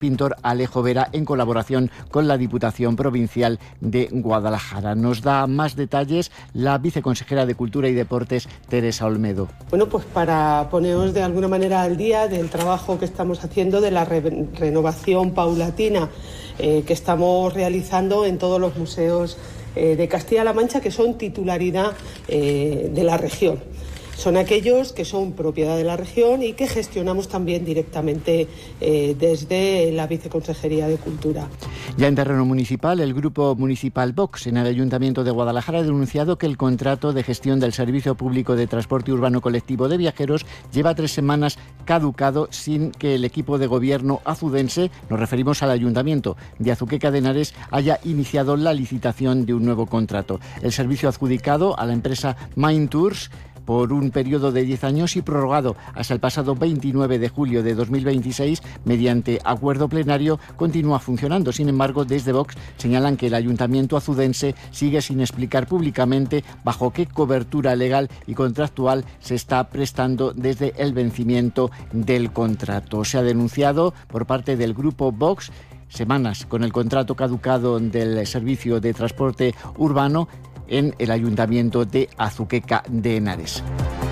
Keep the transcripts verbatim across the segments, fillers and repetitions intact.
pintor Alejo Vera en colaboración con la Diputación Provincial de Guadalajara. Nos da más detalles la viceconsejera de Cultura y Deportes, Teresa Olmedo. Bueno, pues para poneros de alguna manera al día del trabajo que estamos haciendo, de la re- renovación paulatina eh, que estamos realizando en todos los museos eh, de Castilla-La Mancha que son titularidad eh, de la región. Son aquellos que son propiedad de la región y que gestionamos también directamente eh, desde la Viceconsejería de Cultura. Ya en terreno municipal, el Grupo Municipal Vox en el Ayuntamiento de Guadalajara ha denunciado que el contrato de gestión del Servicio Público de Transporte Urbano Colectivo de Viajeros lleva tres semanas caducado sin que el equipo de gobierno azudense, nos referimos al Ayuntamiento de Azuqueca de Henares, haya iniciado la licitación de un nuevo contrato. El servicio adjudicado a la empresa Mind Tours por un periodo de diez años y prorrogado hasta el pasado veintinueve de julio de dos mil veintiséis mediante acuerdo plenario, continúa funcionando. Sin embargo, desde Vox señalan que el Ayuntamiento azudense sigue sin explicar públicamente bajo qué cobertura legal y contractual se está prestando desde el vencimiento del contrato. Se ha denunciado por parte del Grupo Vox semanas con el contrato caducado del servicio de transporte urbano en el Ayuntamiento de Azuqueca de Henares.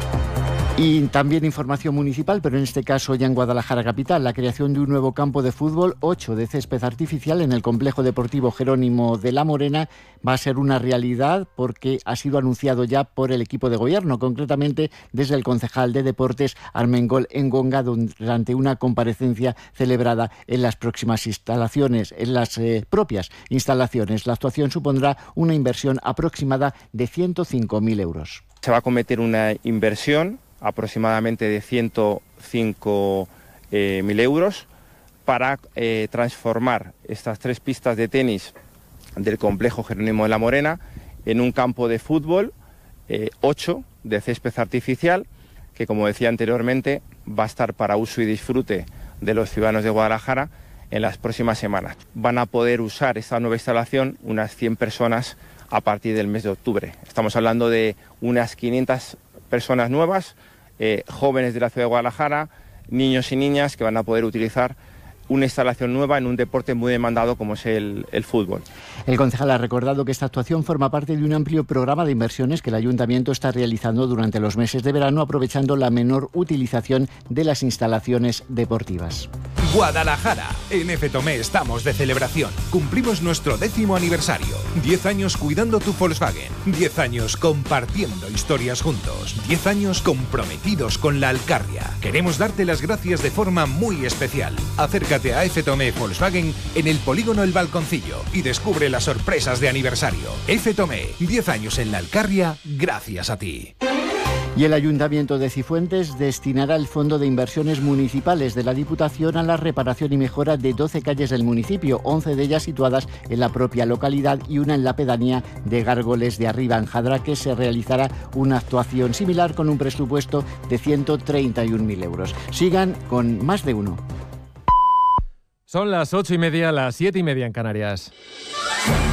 Y también información municipal, pero en este caso ya en Guadalajara capital, la creación de un nuevo campo de fútbol, ocho de césped artificial en el Complejo Deportivo Jerónimo de la Morena, va a ser una realidad porque ha sido anunciado ya por el equipo de gobierno, concretamente desde el concejal de Deportes Armengol Engonga, durante una comparecencia celebrada en las próximas instalaciones, en las eh, propias instalaciones. La actuación supondrá una inversión aproximada de ciento cinco mil euros. Se va a cometer una inversión aproximadamente de ciento cinco mil euros para eh, transformar estas tres pistas de tenis del complejo Jerónimo de la Morena en un campo de fútbol, eh, ocho de césped artificial, que como decía anteriormente va a estar para uso y disfrute de los ciudadanos de Guadalajara en las próximas semanas. Van a poder usar esta nueva instalación unas cien personas a partir del mes de octubre. Estamos hablando de unas quinientas personas nuevas, eh, jóvenes de la ciudad de Guadalajara, niños y niñas que van a poder utilizar una instalación nueva en un deporte muy demandado como es el, el fútbol. El concejal ha recordado que esta actuación forma parte de un amplio programa de inversiones que el Ayuntamiento está realizando durante los meses de verano, aprovechando la menor utilización de las instalaciones deportivas. Guadalajara. En F. Tomé estamos de celebración. Cumplimos nuestro décimo aniversario. Diez años cuidando tu Volkswagen. Diez años compartiendo historias juntos. Diez años comprometidos con la Alcarria. Queremos darte las gracias de forma muy especial. Acércate a F. Tomé Volkswagen en el polígono El Balconcillo y descubre las sorpresas de aniversario. F. Tomé, diez años en la Alcarria, gracias a ti. Y el Ayuntamiento de Cifuentes destinará el Fondo de Inversiones Municipales de la Diputación a la reparación y mejora de doce calles del municipio, once de ellas situadas en la propia localidad y una en la pedanía de Gárgoles de Arriba, en Jadraque. Se realizará una actuación similar con un presupuesto de ciento treinta y un mil euros. Sigan con Más de Uno. Son las ocho y media, las siete y media en Canarias.